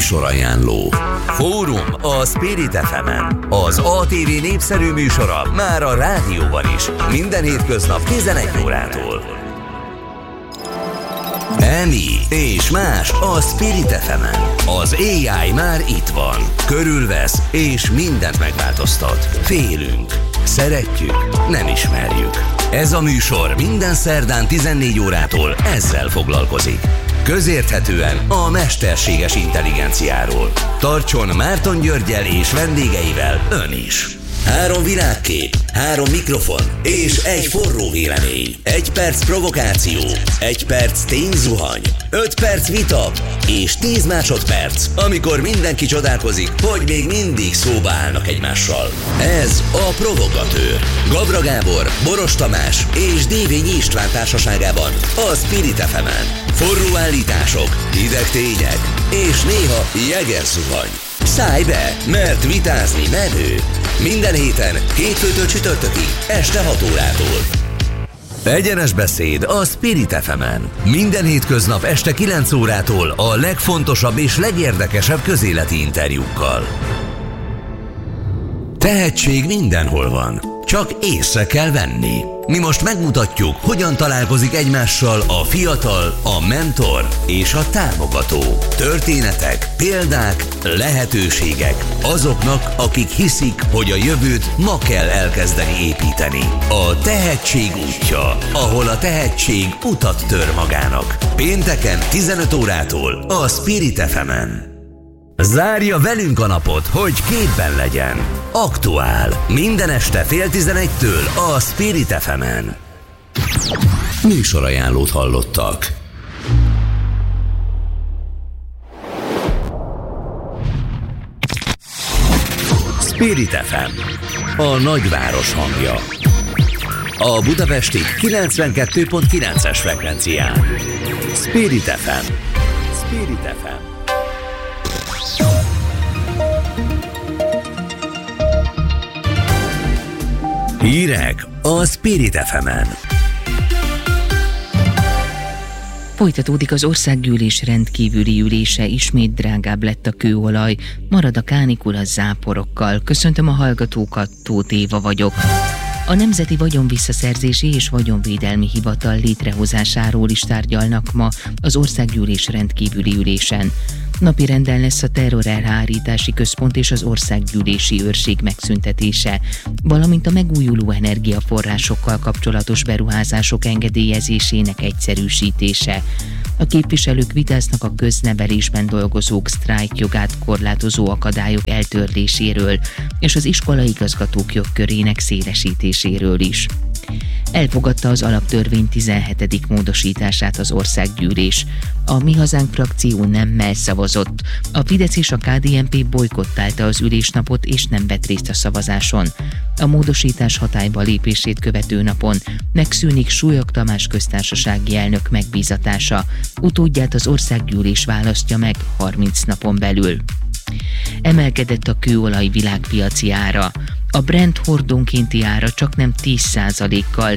Műsorajánló. Fórum a Spirit FM-en. Az ATV népszerű műsora már a rádióban is. Minden hétköznap 11 órától. Emi és más a Spirit FM-en. Az AI már itt van. Körülvesz és mindent megváltoztat. Félünk. Szeretjük, nem ismerjük. Ez a műsor minden szerdán 14 órától ezzel foglalkozik. Közérthetően a mesterséges intelligenciáról. Tartson Márton Györggyel és vendégeivel ön is. 3 világkép, 3 mikrofon és egy forró vélemény. 1 perc provokáció, 1 perc tényzuhany, 5 perc vita és 10 másodperc, amikor mindenki csodálkozik, hogy még mindig szóba állnak egymással. Ez a Provogatőr. Gabra Gábor, Boros Tamás és Dévényi István társaságában a Spirit FM-en. Forró állítások, hideg tények és néha jegerzuhany. Szállj be, mert vitázni menő. Minden héten, hétfőtől csütörtökig, este 6 órától. Egyenes beszéd a Spirit FM-en. Minden hétköznap este 9 órától a legfontosabb és legérdekesebb közéleti interjúkkal. Tehetség mindenhol van, csak észre kell venni. Mi most megmutatjuk, hogyan találkozik egymással a fiatal, a mentor és a támogató. Történetek, példák, lehetőségek azoknak, akik hiszik, hogy a jövőt ma kell elkezdeni építeni. A tehetség útja, ahol a tehetség utat tör magának. Pénteken 15 órától a Spirit FM-en. Zárja velünk a napot, hogy képben legyen. Aktuál. Minden este 10:30-től a Spirit FM-en. Műsorajánlót hallottak. Spirit FM. A nagyváros hangja. A budapesti 92.9-es frekvencián. Spirit FM. Spirit FM. Hírek a Spirit FM-en. Folytatódik az országgyűlés rendkívüli ülése, ismét drágább lett a kőolaj, marad a kánikula záporokkal. Köszöntöm a hallgatókat, Tóth Éva vagyok. A Nemzeti Vagyonvisszaszerzési és Vagyonvédelmi Hivatal létrehozásáról is tárgyalnak ma az országgyűlés rendkívüli ülésen. Napirenden lesz a terrorelhárítási központ és az országgyűlési őrség megszüntetése, valamint a megújuló energiaforrásokkal kapcsolatos beruházások engedélyezésének egyszerűsítése. A képviselők vitáznak a köznevelésben dolgozók sztrájkjogát korlátozó akadályok eltörléséről és az iskolaigazgatók jogkörének szélesítéséről is. Elfogadta az alaptörvény 17. módosítását az országgyűlés. A Mi Hazánk frakció nemmel szavazott. A Fidesz és a KDNP bojkottálta az ülésnapot és nem vett részt a szavazáson. A módosítás hatályba lépését követő napon megszűnik Súlyog Tamás köztársasági elnök megbízatása. Utódját az országgyűlés választja meg 30 napon belül. Emelkedett a kőolaj világpiaci ára. A Brent hordónkénti ára csaknem 10%-kal,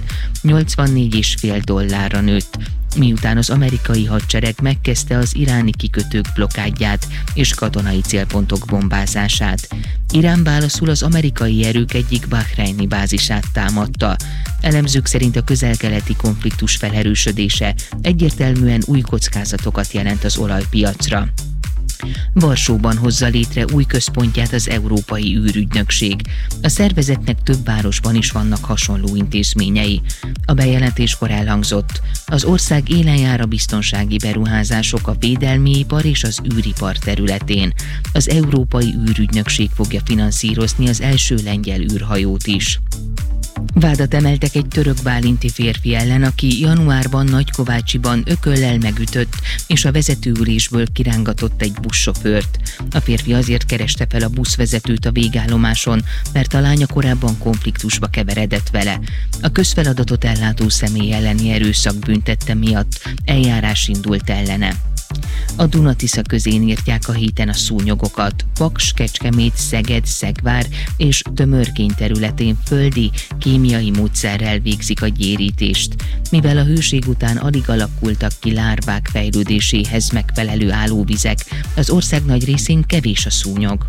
$84,5 nőtt, miután az amerikai hadsereg megkezdte az iráni kikötők blokádját és katonai célpontok bombázását. Irán válaszul az amerikai erők egyik bahreini bázisát támadta. Elemzők szerint a közel-keleti konfliktus felerősödése egyértelműen új kockázatokat jelent az olajpiacra. Varsóban hozza létre új központját az Európai űrügynökség. A szervezetnek több városban is vannak hasonló intézményei. A bejelentéskor elhangzott, az ország élen jár a biztonsági beruházások a védelmi ipar és az űripar területén. Az Európai űrügynökség fogja finanszírozni az első lengyel űrhajót is. Vádat emeltek egy török bálinti férfi ellen, aki januárban Nagykovácsiban ököllel megütött, és a vezetőülésből kirángatott egy buszsofőrt. A férfi azért kereste fel a buszvezetőt a végállomáson, mert a lánya korábban konfliktusba keveredett vele. A közfeladatot ellátó személy elleni erőszak büntette miatt eljárás indult ellene. A Duna-Tisza közén írtják a héten a szúnyogokat. Paks, Kecskemét, Szeged, Szegvár és Tömörkény területén földi, kémiai módszerrel végzik a gyérítést. Mivel a hőség után alig alakultak ki lárvák fejlődéséhez megfelelő állóvizek, az ország nagy részén kevés a szúnyog.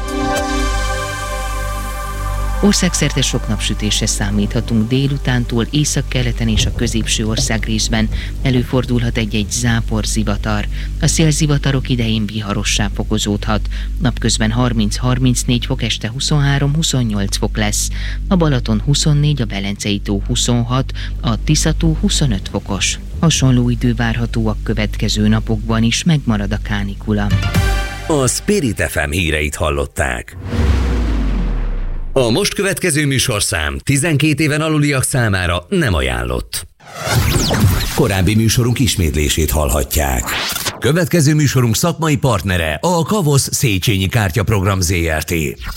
Országszerte sok napsütésre számíthatunk, délutántól északkeleten és a középső ország részben előfordulhat egy-egy zápor, zivatar. A szélzivatarok idején viharossá fokozódhat. Napközben 30-34 fok, este 23-28 fok lesz. A Balaton 24, a Velencei tó 26, a Tisza-tó 25 fokos. Hasonló idő várható a következő napokban is, megmarad a kánikula. A Spirit FM híreit hallották. A most következő műsorszám 12 éven aluliak számára nem ajánlott. Korábbi műsorunk ismétlését hallhatják. Következő műsorunk szakmai partnere a Kavosz Széchenyi Kártyaprogram Zrt.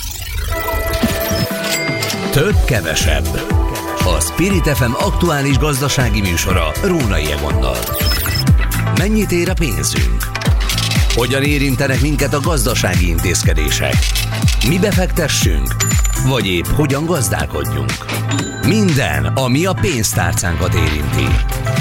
Több, kevesebb. A Spirit FM aktuális gazdasági műsora Rónai Egonnal. Mennyit ér a pénzünk? Hogyan érintenek minket a gazdasági intézkedések? Mi befektessünk? Vagy épp hogyan gazdálkodjunk? Minden, ami a pénztárcánkat érinti.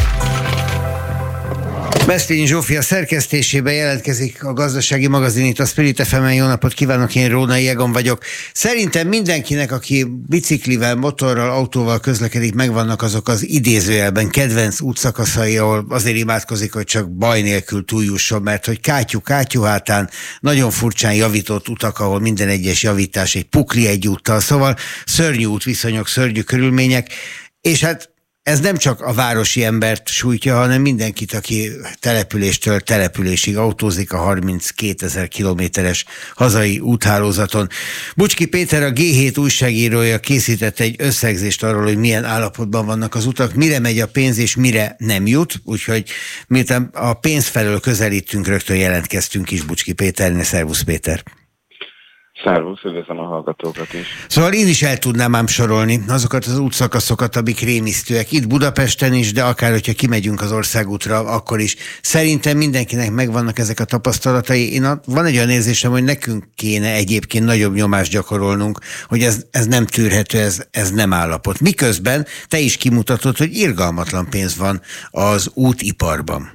Beszélni Zsófia szerkesztésében jelentkezik a gazdasági magazin itt a Spirit FM-en. Jó napot kívánok, én Rónai Egon vagyok. Szerintem mindenkinek, aki biciklivel, motorral, autóval közlekedik, megvannak azok az idézőjelben kedvenc útszakaszai, ahol azért imádkozik, hogy csak baj nélkül túljusson, mert hogy kátyú hátán nagyon furcsán javított utak, ahol minden egyes javítás egy pukli egy úttal, szóval szörnyű útviszonyok, szörnyű körülmények, és hát ez nem csak a városi embert sújtja, hanem mindenkit, aki településtől településig autózik a 32 000 kilométeres hazai úthálózaton. Bucski Péter, a G7 újságírója készített egy összegzést arról, hogy milyen állapotban vannak az utak, mire megy a pénz és mire nem jut, úgyhogy miután a pénz felől közelítünk, rögtön jelentkeztünk is Bucski Péternél. Szervusz Péter! Szervusz, üdvözlöm a hallgatókat is. Szóval én is el tudnám ám sorolni azokat az útszakaszokat, amik rémisztőek. Itt Budapesten is, de akár, hogyha kimegyünk az országútra, akkor is. Szerintem mindenkinek megvannak ezek a tapasztalatai. Van egy olyan érzésem, hogy nekünk kéne egyébként nagyobb nyomást gyakorolnunk, hogy ez nem tűrhető, ez nem állapot. Miközben te is kimutatod, hogy irgalmatlan pénz van az útiparban.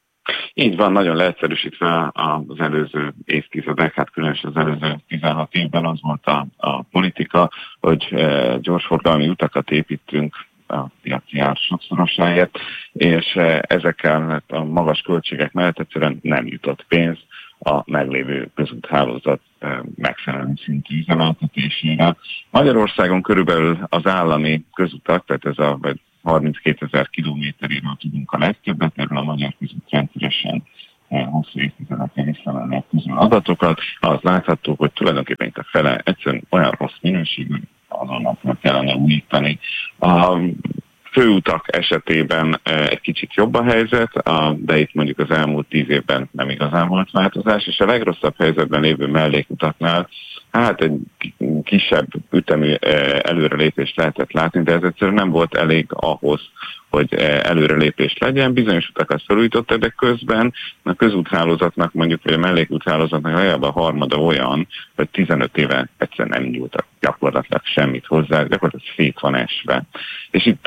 Így van, nagyon leegyszerűsítve az előző évtizedek, hát különösen az előző 16 évben az volt a politika, hogy gyorsforgalmi utakat építünk a piaci ár sokszorosáért, és ezekkel a magas költségek mellett egyszerűen nem jutott pénz a meglévő közúthálózat megfelelő szintű üzemeltetésére. Magyarországon körülbelül az állami közutak, tehát ez a 32 000 kilométeréről tudunk a legtöbbet, erről a magyar közút rendszeresen hosszú évtizedeken visszamennek közül adatokat. Az látható, hogy tulajdonképpen itt a fele egyszerűen olyan rossz minőségű, azonnal kellene újítani. A főutak esetében egy kicsit jobb a helyzet, de itt mondjuk az elmúlt 10 évben nem igazán volt változás, és a legrosszabb helyzetben lévő mellékutaknál hát egy kisebb ütemű előrelépést lehetett látni, de ez egyszerűen nem volt elég ahhoz, hogy előrelépés legyen. Bizonyos utakat felújítottak, de közben a közúthálózatnak mondjuk, vagy a mellékúthálózatnak legalább a harmada olyan, hogy 15 éve egyszerűen nem nyúltak gyakorlatilag semmit hozzá, gyakorlatilag szét van esve. És itt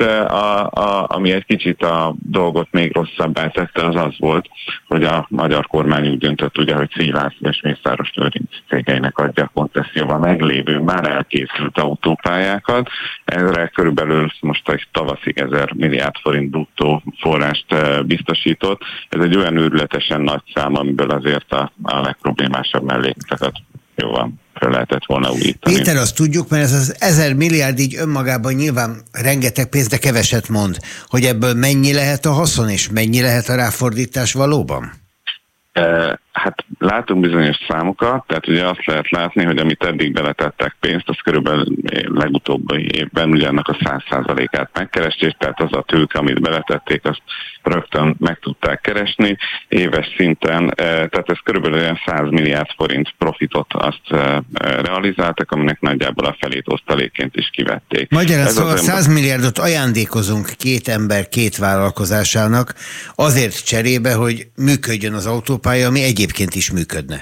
ami egy kicsit a dolgot még rosszabbá tette, az volt, hogy a magyar kormány úgy döntött, ugye, hogy Szélászló és Mészáros Lőrinc cégeinek adja koncesszióval meglévő, már elkészült autópályákat. Erre körülbelül most a tavaszig 1000 milliárd forint bruttó forrást biztosított. Ez egy olyan őrületesen nagy szám, amiből azért a legproblémásabb mellékutakat jóval fel lehetett volna újítani. Péter, azt tudjuk, mert ez az 1000 milliárd így önmagában nyilván rengeteg pénz, de keveset mond, hogy ebből mennyi lehet a haszon, és mennyi lehet a ráfordítás valóban? Hát látunk bizonyos számokat, tehát ugye azt lehet látni, hogy amit eddig beletettek pénzt, az körülbelül legutóbbi évben ugye annak a 100%-át megkeresték, tehát az a tőke, amit beletették, azt rögtön meg tudták keresni éves szinten, tehát ez körülbelül olyan 100 milliárd forint profitot azt realizáltak, aminek nagyjából a felét osztalékként is kivették. Magyarán szóval 100 milliárdot ajándékozunk két ember két vállalkozásának azért cserébe, hogy működjön az autópálya, ami egyébként is működne.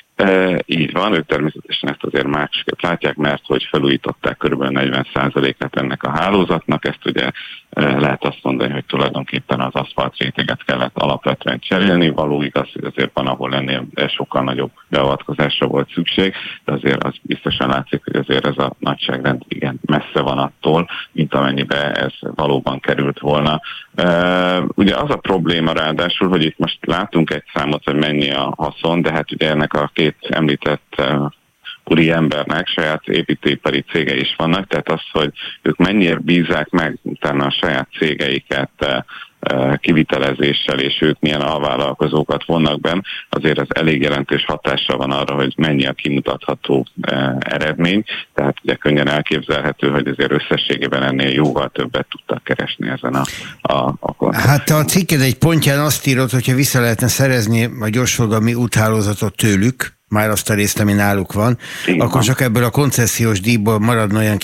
Így van, ők természetesen ezt azért másképp látják, mert hogy felújították kb. 40%-át ennek a hálózatnak, ezt ugye lehet azt mondani, hogy tulajdonképpen az aszfalt réteget kellett alapvetően cserélni, való igaz, hogy azért van, ahol ennél sokkal nagyobb beavatkozásra volt szükség, de azért az biztosan látszik, hogy azért ez a nagyságrend igen messze van attól, mint amennyibe ez valóban került volna. Ugye az a probléma ráadásul, hogy itt most látunk egy számot, hogy mennyi a haszon, de hát ugye ennek a két említett úri embernek saját építőipari cégei is vannak, tehát az, hogy ők mennyire bízzák meg utána a saját cégeiket kivitelezéssel, és ők milyen alvállalkozókat vonnak benn, azért ez elég jelentős hatással van arra, hogy mennyi a kimutatható eredmény, tehát ugye könnyen elképzelhető, hogy azért összességében ennél jóval többet tudtak keresni ezen a koncepción. Hát a cikked egy pontján azt írod, hogyha vissza lehetne szerezni a gyorsforgalmi úthálózatot tőlük, már azt a részt, ami náluk van, akkor csak ebből a koncesziós díjból maradna olyan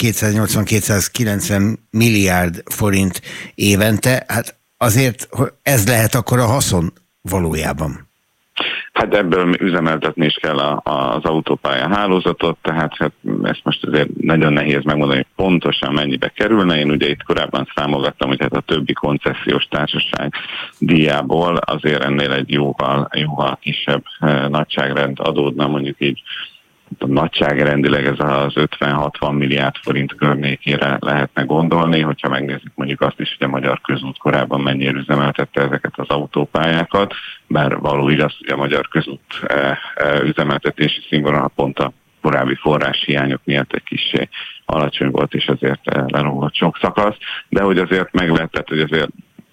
280-290 milliárd forint évente. Hát azért ez lehet akkor a haszon valójában. Hát ebből üzemeltetni is kell az autópálya hálózatot, tehát hát ezt most azért nagyon nehéz megmondani, hogy pontosan mennyibe kerülne. Én ugye itt korábban számolgattam, hogy hát a többi koncesziós társaság díjából azért ennél egy jóval kisebb nagyságrend adódna, mondjuk így nagyságrendileg ez az 50-60 milliárd forint környékére lehetne gondolni, hogyha megnézzük mondjuk azt is, hogy a Magyar Közút korábban mennyire üzemeltette ezeket az autópályákat, bár való igaz, hogy a Magyar Közút üzemeltetési színvonal pont a korábbi forráshiányok miatt egy kissé alacsony volt, és azért leromlott sok szakasz, de hogy azért meg lehet, tehát, hogy azért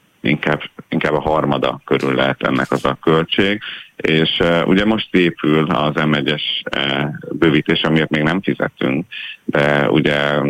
inkább a harmada körül lehet ennek az a költség, és ugye most épül az M1-es bővítés, amiért még nem fizetünk, de ugye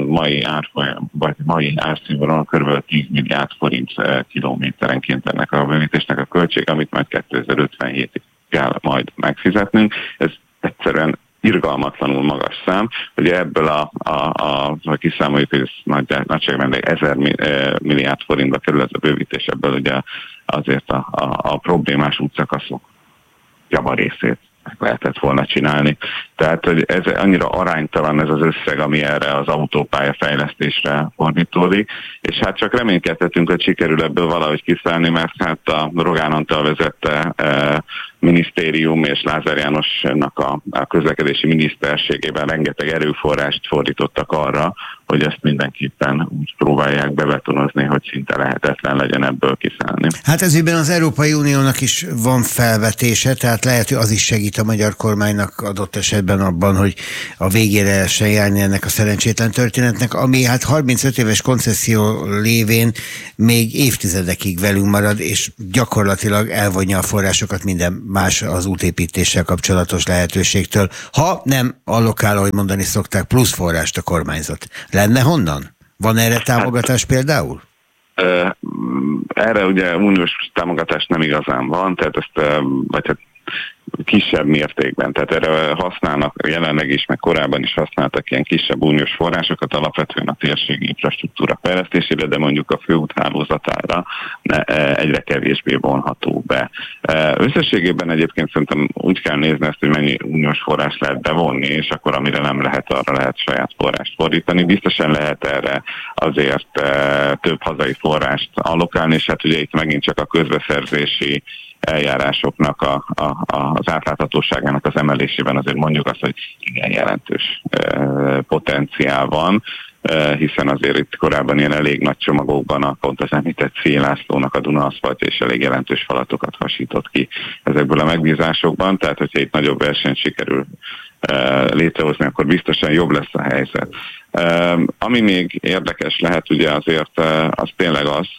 mai árszínvonalon kb. 10 milliárd forint kilométerenként ennek a bővítésnek a költség, amit majd 2057-ig kell majd megfizetnünk. Ez egyszerűen irgalmatlanul magas szám, hogy ebből ha kiszámoljuk, hogy ez nagyságrendileg 1000 milliárd forintba kerül ez a bővítés, ebből ugye azért a problémás útszakaszok javarészét meg lehetett volna csinálni. Tehát, hogy ez annyira aránytalan ez az összeg, ami erre az autópálya fejlesztésre fordítódik, és hát csak reménykedhetünk, hogy sikerül ebből valahogy kiszállni, mert hát a Rogán Antal vezette minisztérium és Lázár Jánosnak a közlekedési miniszterségében rengeteg erőforrást fordítottak arra, hogy ezt mindenképpen úgy próbálják bebetonozni, hogy szinte lehetetlen legyen ebből kiszállni. Hát ezügyben az Európai Uniónak is van felvetése, tehát lehet, hogy az is segít a magyar kormánynak adott esetben abban, hogy a végére lehessen járni ennek a szerencsétlen történetnek, ami hát 35 éves koncesszió lévén még évtizedekig velünk marad, és gyakorlatilag elvonja a forrásokat minden más az útépítéssel kapcsolatos lehetőségtől. Ha nem allokál, ahogy mondani szokták, plusz forrást a kormányzat. Lenne honnan? Van erre támogatás például? Erre ugye uniós támogatás nem igazán van, tehát ezt, vagy hát kisebb mértékben, tehát erre használnak jelenleg is, meg korábban is használtak ilyen kisebb uniós forrásokat, alapvetően a térségi infrastruktúra fejlesztésére, de mondjuk a főúthálózatára egyre kevésbé vonható be. Összességében egyébként szerintem úgy kell nézni ezt, hogy mennyi uniós forrás lehet bevonni, és akkor amire nem lehet, arra lehet saját forrást fordítani. Biztosan lehet erre azért több hazai forrást allokálni, és hát ugye itt megint csak a közbeszerzési eljárásoknak az átláthatóságának az emelésében azért mondjuk azt, hogy igen jelentős potenciál van, hiszen azért itt korábban ilyen elég nagy csomagokban pont az említett Széll Lászlónak a Duna Aszfalt és elég jelentős falatokat hasított ki ezekből a megbízásokban, tehát hogyha itt nagyobb versenyt sikerül létrehozni, akkor biztosan jobb lesz a helyzet. Ami még érdekes lehet ugye azért, az tényleg az,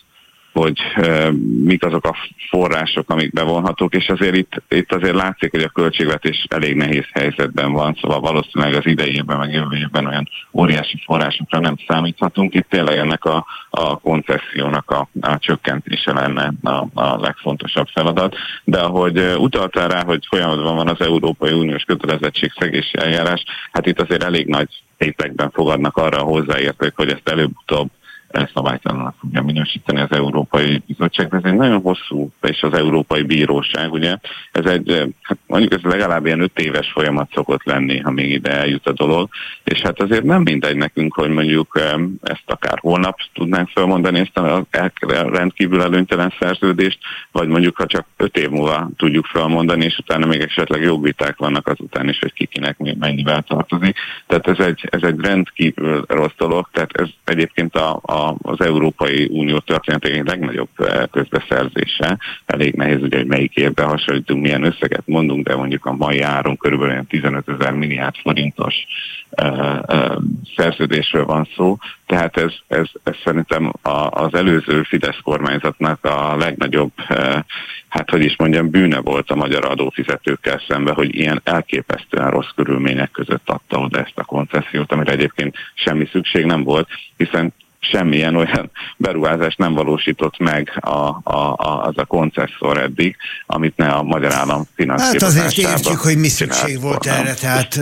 mik azok a források, amik bevonhatók, és azért itt azért látszik, hogy a költségvetés elég nehéz helyzetben van, szóval valószínűleg az idei évben, meg jövő évben olyan óriási forrásokra nem számíthatunk. Itt tényleg ennek a koncessziónak a csökkentése lenne a legfontosabb feladat, de ahogy utaltál rá, hogy folyamatban van az Európai Uniós kötelezettségszegési eljárás, hát itt azért elég nagy tétekben fogadnak arra a hozzáértők, hogy ezt előbb-utóbb szabálytalannak fogja minősíteni az Európai Bizottság, de ez egy nagyon hosszú, és az Európai Bíróság, ugye, hát mondjuk ez legalább ilyen 5 éves folyamat szokott lenni, ha még ide eljut a dolog, és hát azért nem mindegy nekünk, hogy mondjuk ezt akár holnap tudnánk felmondani, ezt a rendkívül előnytelen szerződést, vagy mondjuk ha csak 5 év múlva tudjuk felmondani, és utána még esetleg jogviták vannak azután is, hogy kikinek mennyivel tartozik. Tehát ez egy rendkívül rossz dolog, tehát ez egyébként az Európai Unió történetének legnagyobb közbeszerzése. Elég nehéz, ugye, hogy melyik évben hasonlítunk, milyen összeget mondunk, de mondjuk a mai áron körülbelül 15 000 milliárd forintos szerződésről van szó. Tehát ez szerintem az előző Fidesz kormányzatnak a legnagyobb, bűne volt a magyar adófizetőkkel szemben, hogy ilyen elképesztően rossz körülmények között adta oda ezt a koncessziót, amire egyébként semmi szükség nem volt, hiszen semmilyen olyan beruházást nem valósított meg az a koncesszor eddig, amit ne a magyar állam finanszírozásában. Hát azért értjük, hogy mi szükség volt erre, tehát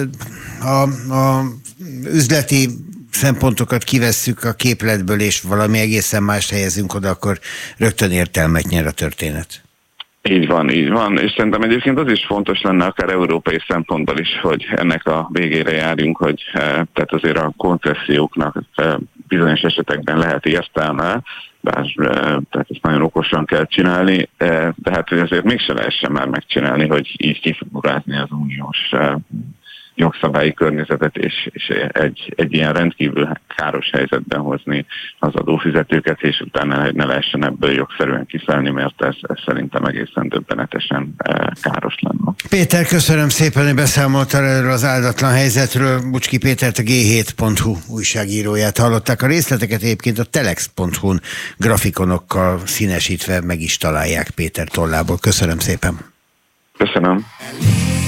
a üzleti szempontokat kivesszük a képletből, és valami egészen mást helyezünk oda, akkor rögtön értelmet nyer a történet. Így van, és szerintem egyébként az is fontos lenne akár európai szempontból is, hogy ennek a végére járjunk, hogy tehát azért a konceszióknak bizonyos esetekben lehet értelme, tehát ezt nagyon okosan kell csinálni, de hát hogy azért mégse lehessen már megcsinálni, hogy így kifigurázni az uniós jogszabályi környezetet, és egy ilyen rendkívül káros helyzetben hozni az adófizetőket, és utána ne lehessen ebből jogszerűen kiszállni, mert ez szerintem egészen döbbenetesen káros lenne. Péter, köszönöm szépen, hogy beszámoltál erről az áldatlan helyzetről. Bucski Pétert, a G7.hu újságíróját hallották. A részleteket egyébként a telex.hu-n grafikonokkal színesítve meg is találják Péter tollából. Köszönöm szépen. Köszönöm.